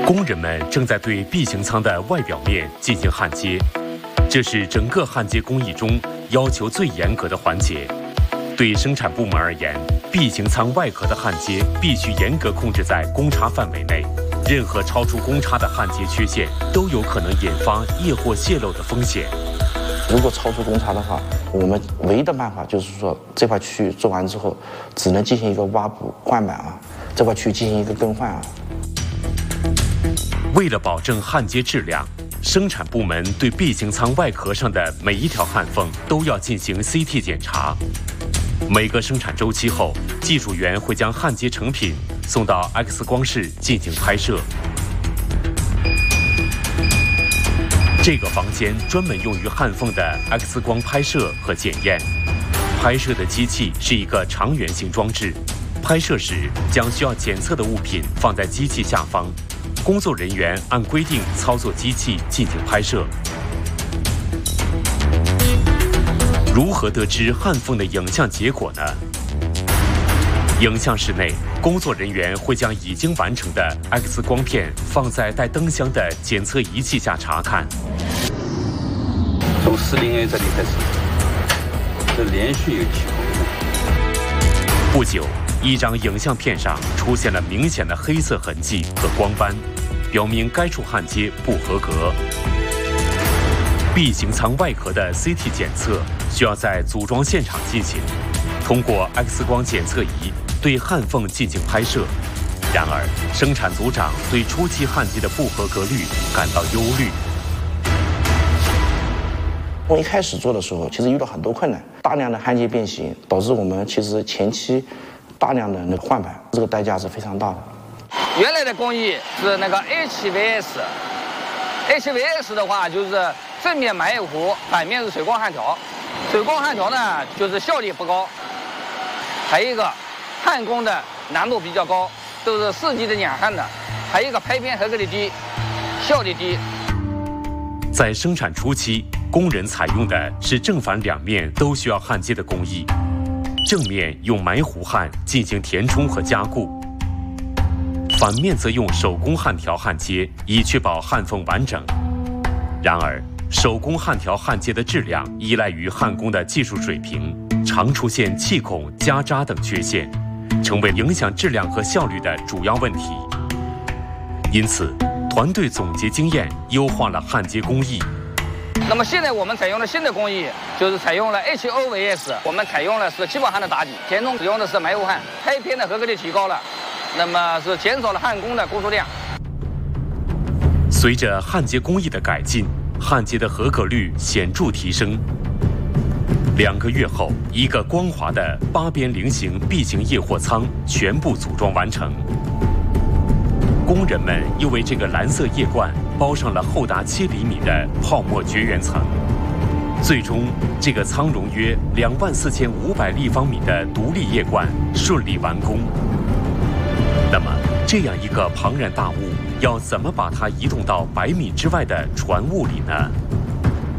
工人们正在对 B 型舱的外表面进行焊接，这是整个焊接工艺中要求最严格的环节。对生产部门而言， B 型舱外壳的焊接必须严格控制在公差范围内，任何超出公差的焊接缺陷都有可能引发液或泄漏的风险。 如果超出公差的话，我们唯一的办法就是说，这块区域做完之后，只能进行一个挖补换板啊，这块区域进行一个更换啊。 为了保证焊接质量，生产部门对 B 型舱外壳上的每一条焊缝都要进行 CT 检查。每个生产周期后，技术员会将焊接成品送到 X 光室进行拍摄。这个房间专门用于焊缝的 X 光拍摄和检验。拍摄的机器是一个长圆形装置，拍摄时将需要检测的物品放在机器下方，工作人员按规定操作机器进行拍摄。如何得知焊缝的影像结果呢？影像室内，工作人员会将已经完成的 X 光片放在带灯箱的检测仪器下查看。 从40A 这里开始，这连续有起伏。 不久，一张影像片上出现了明显的黑色痕迹和光斑，表明该处焊接不合格。B 型舱外壳的 CT 检测需要在组装现场进行，通过 X 光检测仪对焊缝进行拍摄。然而，生产组长对初期焊接的不合格率感到忧虑。 我一开始做的时候，其实遇到很多困难，大量的焊接变形，导致我们其实前期大量的那个换板，这个代价是非常大的。 原来的工艺是那个 HVS 的话就是正面埋糊，反面是水光焊条。水光焊条呢，就是效率不高，还有一个焊工的难度比较高，都是4级的两焊的，还有一个拍边合格率低，效率低。 在生产初期，工人采用的是正反两面都需要焊接的工艺，正面用埋糊焊进行填充和加固，反面则用手工焊条焊接，以确保焊缝完整。然而，手工焊条焊接的质量依赖于焊工的技术水平，常出现气孔、夹渣等缺陷，成为影响质量和效率的主要问题。因此，团队总结经验，优化了焊接工艺。 那么现在我们采用了新的工艺，就是采用了 HOVS， 我们采用了是气泡焊的打底，填充使用的是埋糊焊，拍边的合格率提高了，那么是减少了焊工的工作量。 随着焊接工艺的改进，焊接的合格率显著提升。2个月后，一个光滑的8边菱形 B 型液货舱全部组装完成。工人们又为这个蓝色液罐包上了厚达7厘米的泡沫绝缘层。最终，这个舱容约24500立方米的独立液罐顺利完工。那么，这样一个庞然大物，要怎么把它移动到100米之外的船坞里呢？